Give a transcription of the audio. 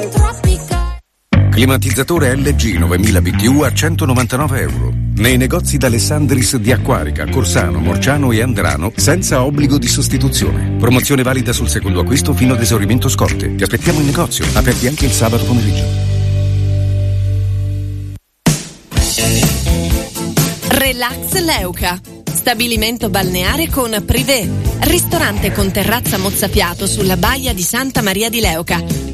Climatizzatore LG 9000 BTU a €199. Nei negozi d'Alessandris di Acquarica, Corsano, Morciano e Andrano senza obbligo di sostituzione. Promozione valida sul secondo acquisto fino ad esaurimento scorte. Ti aspettiamo in negozio, aperti anche il sabato pomeriggio. Relax Leuca. Stabilimento balneare con privé. Ristorante con terrazza mozzafiato sulla baia di Santa Maria di Leuca.